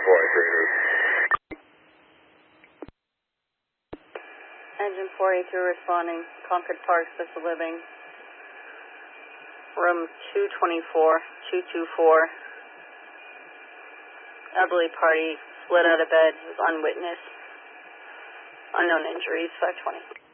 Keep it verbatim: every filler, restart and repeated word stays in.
twenty-three news. Engine four eighty-two responding, Concord Park, Assisted Living, room two twenty-four, two twenty-four. Elderly party split out of bed, was unwitnessed. Unknown injuries, five twenty.